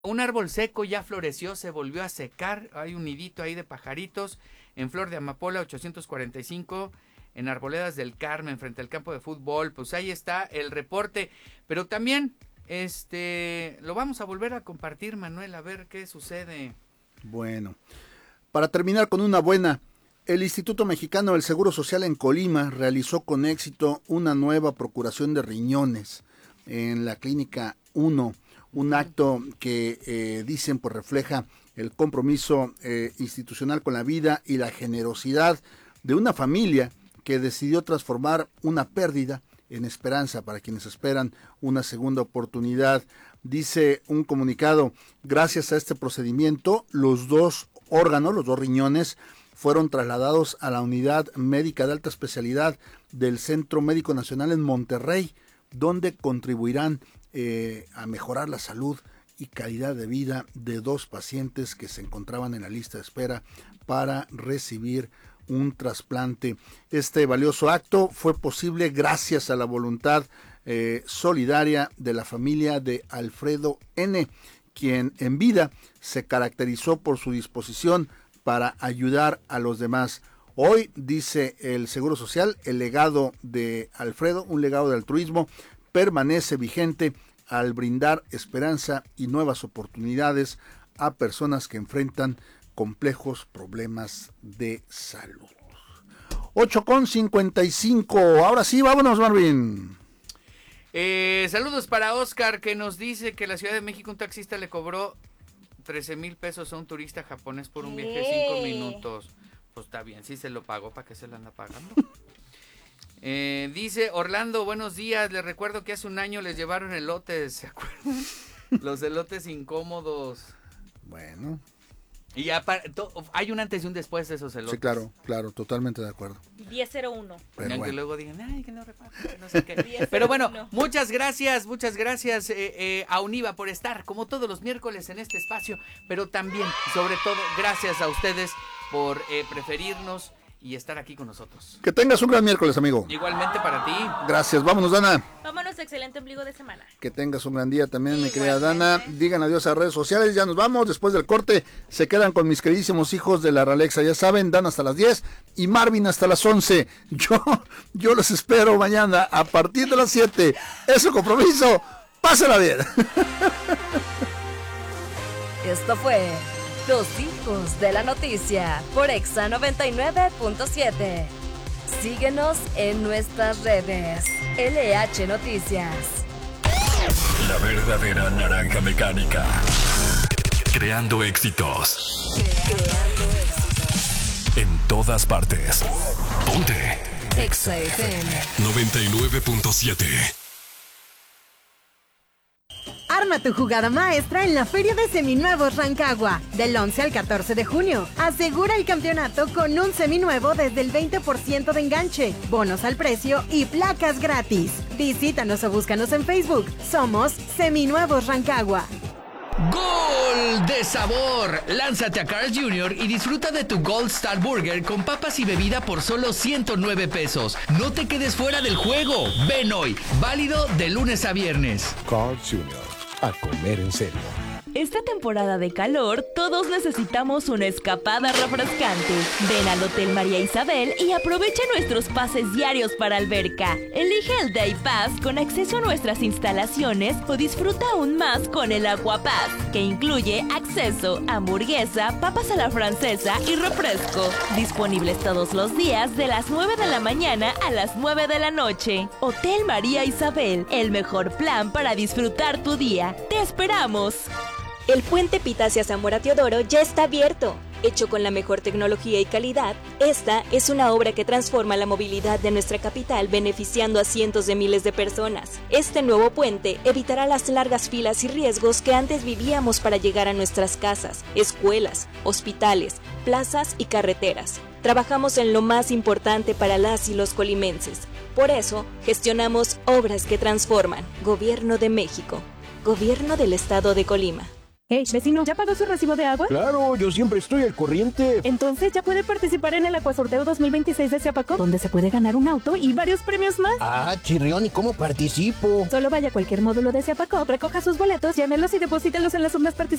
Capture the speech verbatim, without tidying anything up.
Un árbol seco ya floreció, se volvió a secar, hay un nidito ahí de pajaritos en Flor de Amapola ochocientos cuarenta y cinco, en Arboledas del Carmen, frente al campo de fútbol. Pues ahí está el reporte, pero también este lo vamos a volver a compartir, Manuel, a ver qué sucede. Bueno, para terminar con una buena, el Instituto Mexicano del Seguro Social en Colima realizó con éxito una nueva procuración de riñones en la Clínica uno. Un acto que eh, dicen pues refleja el compromiso eh, institucional con la vida y la generosidad de una familia que decidió transformar una pérdida en esperanza para quienes esperan una segunda oportunidad. Dice un comunicado, gracias a este procedimiento, los dos órganos, los dos riñones, fueron trasladados a la unidad médica de alta especialidad del Centro Médico Nacional en Monterrey, donde contribuirán Eh, a mejorar la salud y calidad de vida de dos pacientes que se encontraban en la lista de espera para recibir un trasplante. Este valioso acto fue posible gracias a la voluntad eh, solidaria de la familia de Alfredo N., quien en vida se caracterizó por su disposición para ayudar a los demás. Hoy, dice el Seguro Social, el legado de Alfredo, un legado de altruismo, permanece vigente al brindar esperanza y nuevas oportunidades a personas que enfrentan complejos problemas de salud. ocho con cincuenta y cinco, ahora sí, vámonos, Marvin. Eh, saludos para Oscar, que nos dice que en la Ciudad de México un taxista le cobró trece mil pesos a un turista japonés por un viaje de cinco minutos. Pues está bien, sí se lo pagó, ¿para qué se lo anda pagando? Eh, dice Orlando, buenos días, les recuerdo que hace un año les llevaron elotes, ¿se acuerdan? Los elotes incómodos. Bueno. Y ya para, to, hay un antes y un después de esos elotes. Sí, claro, claro, totalmente de acuerdo. diez cero uno. Pero bueno. Que luego digan, ay, que no reparto, no sé qué. Pero bueno, muchas gracias, muchas gracias eh, eh, a Univa por estar como todos los miércoles en este espacio, pero también, sobre todo, gracias a ustedes por eh, preferirnos y estar aquí con nosotros. Que tengas un gran miércoles, amigo. Igualmente para ti. Gracias, vámonos, Dana. Vámonos, excelente ombligo de semana. Que tengas un gran día también, mi querida Dana. Digan adiós a redes sociales, ya nos vamos. Después del corte se quedan con mis queridísimos hijos de la Ralexa. Ya saben, Dan hasta las diez y Marvin hasta las once. Yo, yo los espero mañana a partir de las siete. Es su compromiso. Pásala bien. Esto fue Los Hijos de la Noticia por Exa noventa y nueve punto siete. Síguenos en nuestras redes. L H Noticias. La verdadera naranja mecánica. Creando éxitos. Creando éxitos. En todas partes. Ponte. Exa F M noventa y nueve punto siete. Arma tu jugada maestra en la Feria de Seminuevos Rancagua, del once al catorce de junio. Asegura el campeonato con un seminuevo desde el veinte por ciento de enganche, bonos al precio y placas gratis. Visítanos o búscanos en Facebook. Somos Seminuevos Rancagua. ¡Gol de sabor! Lánzate a Carl's junior y disfruta de tu Gold Star Burger con papas y bebida por solo ciento nueve pesos. No te quedes fuera del juego. Ven hoy. Válido de lunes a viernes. Carl's junior A comer en serio. Esta temporada de calor, todos necesitamos una escapada refrescante. Ven al Hotel María Isabel y aprovecha nuestros pases diarios para alberca. Elige el Day Pass con acceso a nuestras instalaciones o disfruta aún más con el Aqua Pass, que incluye acceso, hamburguesa, papas a la francesa y refresco. Disponibles todos los días de las nueve de la mañana a las nueve de la noche. Hotel María Isabel, el mejor plan para disfrutar tu día. ¡Te esperamos! El puente Pitacia Zamora Teodoro ya está abierto. Hecho con la mejor tecnología y calidad, esta es una obra que transforma la movilidad de nuestra capital, beneficiando a cientos de miles de personas. Este nuevo puente evitará las largas filas y riesgos que antes vivíamos para llegar a nuestras casas, escuelas, hospitales, plazas y carreteras. Trabajamos en lo más importante para las y los colimenses. Por eso, gestionamos obras que transforman. Gobierno de México. Gobierno del Estado de Colima. Hey, vecino, ¿ya pagó su recibo de agua? Claro, yo siempre estoy al corriente. Entonces ya puede participar en el Acuasorteo dos mil veintiséis de Ciapaco, donde se puede ganar un auto y varios premios más. Ah, chirrión, ¿y cómo participo? Solo vaya a cualquier módulo de Ciapaco, recoja sus boletos, llénelos y deposítelos en las urnas participantes.